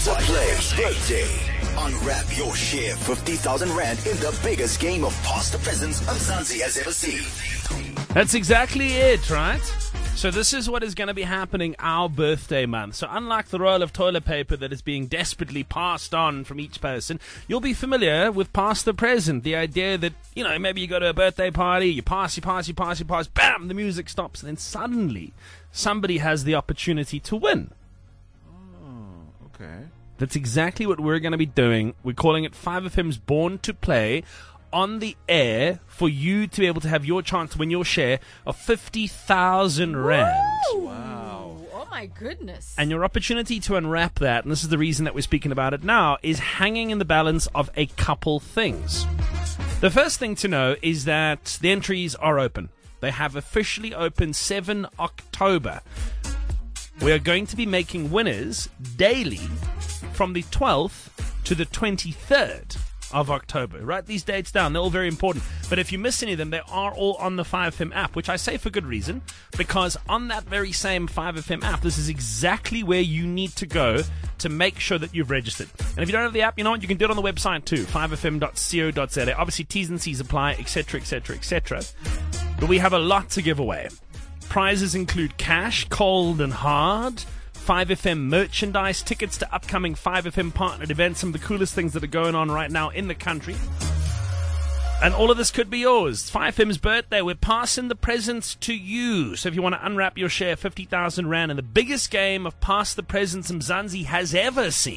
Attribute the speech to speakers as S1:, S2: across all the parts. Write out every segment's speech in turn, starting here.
S1: Register Play's birthday. Unwrap your share 50,000 Rand in the biggest game of past the presents Mzansi has ever seen.
S2: That's exactly it, right? So this is what is going to be happening our birthday month. So unlike the roll of toilet paper that is being desperately passed on from each person, you'll be familiar with past the present. The idea that, maybe you go to a birthday party, you pass, bam, the music stops, and then suddenly somebody has the opportunity to win.
S3: Oh, okay.
S2: That's exactly what we're going to be doing. We're calling it 5FM's Born to Play on the air for you to be able to have your chance to win your share of 50,000 Rand.
S3: Wow.
S4: Oh, my goodness.
S2: And your opportunity to unwrap that, and this is the reason that we're speaking about it now, is hanging in the balance of a couple things. The first thing to know is that the entries are open. They have officially opened 7 October. We are going to be making winners daily from the 12th to the 23rd of October. Write these dates down. They're all very important. But if you miss any of them, they are all on the 5FM app, which I say for good reason, because on that very same 5FM app, this is exactly where you need to go to make sure that you've registered. And if you don't have the app, you know what? You can do it on the website too, 5fm.co.za. Obviously, T's and C's apply, etc., etc., etc. But we have a lot to give away. Prizes include cash, cold and hard, 5FM merchandise, tickets to upcoming 5FM partnered events, some of the coolest things that are going on right now in the country. And all of this could be yours. 5FM's birthday. We're passing the presents to you. So if you want to unwrap your share, 50,000 Rand in the biggest game of Pass the Presents Mzansi has ever seen,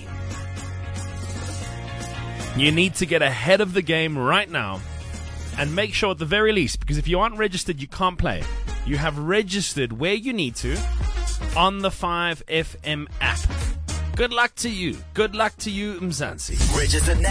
S2: you need to get ahead of the game right now and make sure at the very least, because if you aren't registered, you can't play. You have registered where you need to on the 5FM app. Good luck to you. Good luck to you, Mzansi.
S1: Register now.